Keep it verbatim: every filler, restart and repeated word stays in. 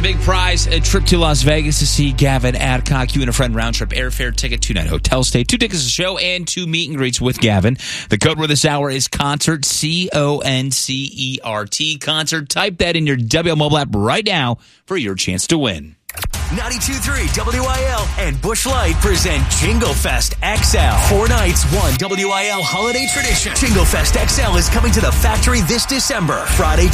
big prize, a trip to Las Vegas to see Gavin Adcock. You and a friend, round trip airfare ticket, two-night hotel stay, two tickets to the show, and two meet and greets with Gavin. The code word this hour is CONCERT, C O N C E R T, CONCERT. Type that in your W L mobile app right now for your chance to win. ninety-two point three W I L and Busch Light present Jingle Fest X L. Four nights, one W I L holiday tradition. Jingle Fest X L is coming to the factory this December. Friday,